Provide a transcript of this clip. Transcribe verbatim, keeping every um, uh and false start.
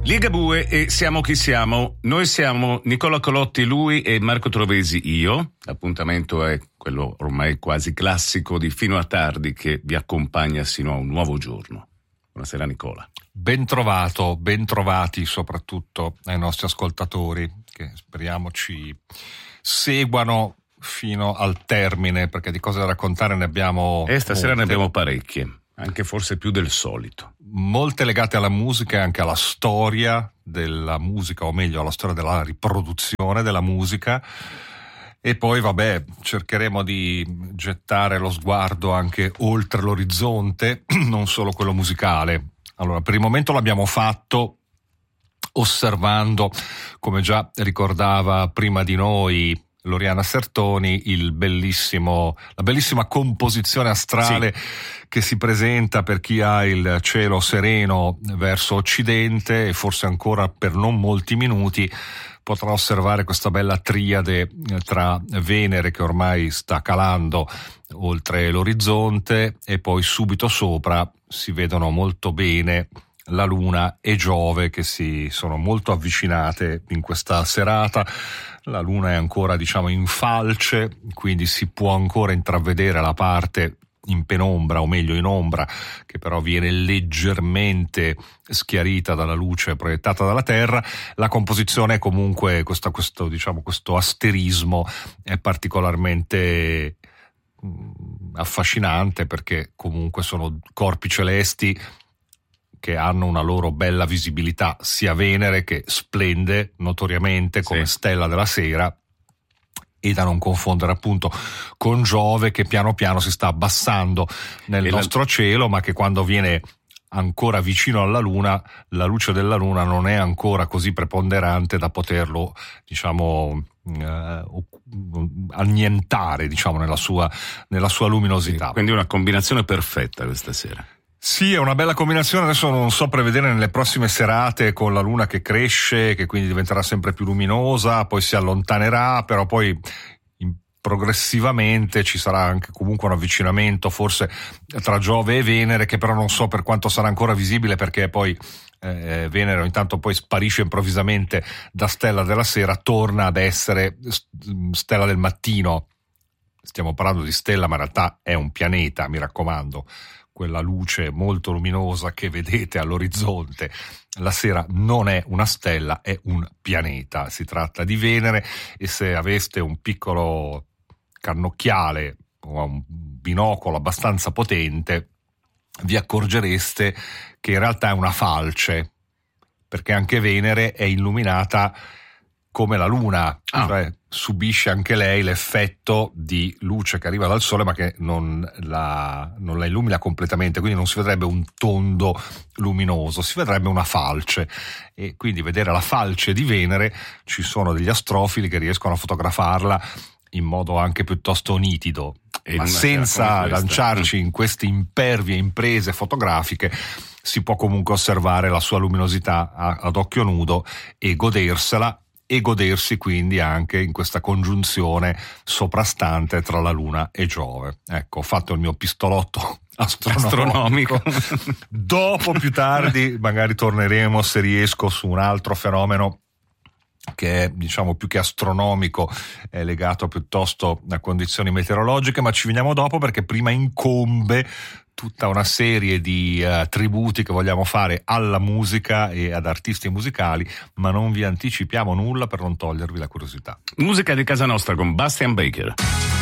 Ligabue e Siamo chi siamo. Noi siamo Nicola Colotti, lui, e Marco Trovesi, io. L'appuntamento è quello ormai quasi classico di Fino a tardi, che vi accompagna sino a un nuovo giorno. Buonasera Nicola. Ben trovato, ben trovati soprattutto ai nostri ascoltatori, che speriamo ci seguano fino al termine, perché di cose da raccontare ne abbiamo E stasera molte. ne abbiamo parecchie, anche forse più del solito. Molte legate alla musica e anche alla storia della musica, o meglio alla storia della riproduzione della musica. E poi vabbè, cercheremo di gettare lo sguardo anche oltre l'orizzonte, non solo quello musicale. Allora, per il momento l'abbiamo fatto osservando, come già ricordava prima di noi Loriana Sertoni, il bellissimo, la bellissima composizione astrale sì. che si presenta per chi ha il cielo sereno verso occidente, e forse ancora per non molti minuti potrà osservare questa bella triade tra Venere, che ormai sta calando oltre l'orizzonte, e poi subito sopra si vedono molto bene la Luna e Giove, che si sono molto avvicinate in questa serata. La Luna è ancora, diciamo, in falce, quindi si può ancora intravedere la parte in penombra, o meglio in ombra, che però viene leggermente schiarita dalla luce proiettata dalla Terra. La composizione è comunque questo, questo diciamo questo asterismo è particolarmente affascinante, perché comunque sono corpi celesti che hanno una loro bella visibilità, sia Venere, che splende notoriamente come sì. stella della sera, e da non confondere appunto con Giove, che piano piano si sta abbassando nel e nostro la... cielo, ma che quando viene ancora vicino alla Luna, la luce della Luna non è ancora così preponderante da poterlo, diciamo, eh, annientare, diciamo, nella sua, nella sua luminosità. Sì, quindi una combinazione perfetta questa sera. Sì, è una bella combinazione. Adesso non so prevedere nelle prossime serate, con la Luna che cresce, che quindi diventerà sempre più luminosa, poi si allontanerà, però poi in, progressivamente ci sarà anche comunque un avvicinamento forse tra Giove e Venere, che però non so per quanto sarà ancora visibile, perché poi eh, Venere intanto poi sparisce improvvisamente da stella della sera, torna ad essere stella del mattino. Stiamo parlando di stella, ma in realtà è un pianeta, mi raccomando. Quella luce molto luminosa che vedete all'orizzonte la sera non è una stella, è un pianeta. Si tratta di Venere, e se aveste un piccolo cannocchiale o un binocolo abbastanza potente vi accorgereste che in realtà è una falce, perché anche Venere è illuminata come la Luna, ah. cioè subisce anche lei l'effetto di luce che arriva dal Sole, ma che non la, non la illumina completamente, quindi non si vedrebbe un tondo luminoso, si vedrebbe una falce. E quindi vedere la falce di Venere, ci sono degli astrofili che riescono a fotografarla in modo anche piuttosto nitido, e ma senza lanciarci in queste impervie imprese fotografiche si può comunque osservare la sua luminosità ad occhio nudo e godersela, e godersi quindi anche in questa congiunzione soprastante tra la Luna e Giove. Ecco, ho fatto il mio pistolotto astronomico. astronomico. Dopo, più tardi, magari torneremo, se riesco, su un altro fenomeno che è, diciamo, più che astronomico, è legato piuttosto a condizioni meteorologiche, ma ci veniamo dopo, perché prima incombe tutta una serie di uh, tributi che vogliamo fare alla musica e ad artisti musicali, ma non vi anticipiamo nulla per non togliervi la curiosità. Musica di casa nostra con Bastian Baker.